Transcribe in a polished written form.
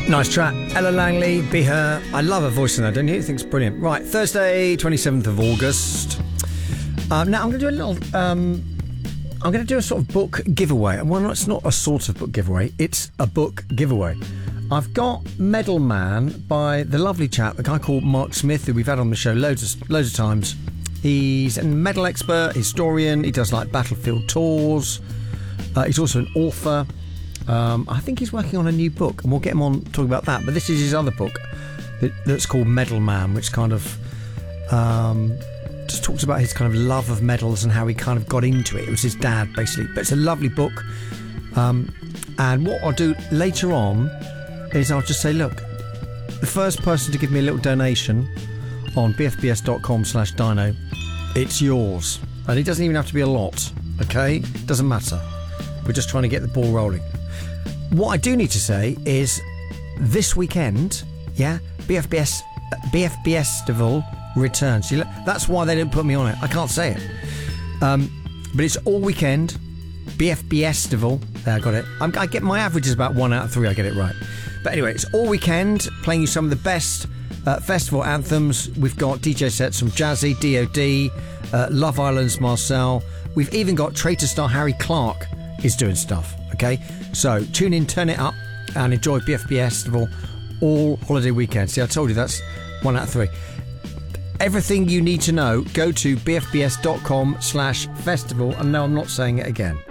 Nice track. Ella Langley, Be Her. I love her voice in that, don't you? I think it's brilliant. Right, Thursday, 27th of August. Now I'm going to do a little. I'm going to do a sort of book giveaway. Well, it's not a sort of book giveaway. It's a book giveaway. I've got Medal Man by the lovely chap, a guy called Mark Smith, who we've had on the show loads of times. He's a medal expert, historian. He does like battlefield tours. He's also an author. I think he's working on a new book, and we'll get him on talking about that. But this is his other book that's called Medal Man, which kind of just talks about his kind of love of medals and how he kind of got into it. It was his dad, basically. But it's a lovely book. And what I'll do later on is I'll just say, look, the first person to give me a little donation on bfbs.com/dino, it's yours. And it doesn't even have to be a lot, okay? Doesn't matter. We're just trying to get the ball rolling. What I do need to say is this weekend, yeah, BFBS Festival returns. That's why they didn't put me on it. I can't say it. But it's all weekend. BFBS Festival. There, I got it. I get my average is about 1 out of 3. I get it right. But anyway, it's all weekend, playing you some of the best festival anthems. We've got DJ sets from Jazzy, DOD, Love Island's Marcel. We've even got Traitor star Harry Clark is doing stuff. Okay, so tune in, turn it up, and enjoy BFBS Festival all holiday weekend. See, I told you that's 1 out of 3. Everything you need to know, go to bfbs.com/festival, and no, I'm not saying it again.